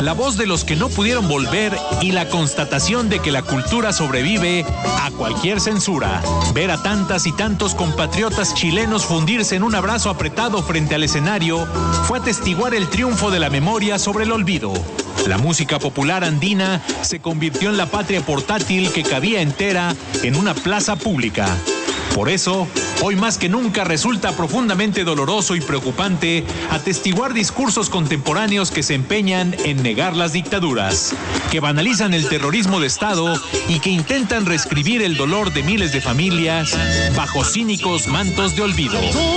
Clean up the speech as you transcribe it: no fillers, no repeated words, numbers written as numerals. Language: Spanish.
la voz de los que no pudieron volver y la constatación de que la cultura sobrevive a cualquier censura. Ver a tantas y tantos compatriotas chilenos fundirse en un abrazo apretado frente al escenario fue atestiguar el triunfo de la memoria sobre el olvido. La música popular andina se convirtió en la patria portátil que cabía entera en una plaza pública. Por eso, hoy más que nunca resulta profundamente doloroso y preocupante atestiguar discursos contemporáneos que se empeñan en negar las dictaduras, que banalizan el terrorismo de Estado y que intentan reescribir el dolor de miles de familias bajo cínicos mantos de olvido.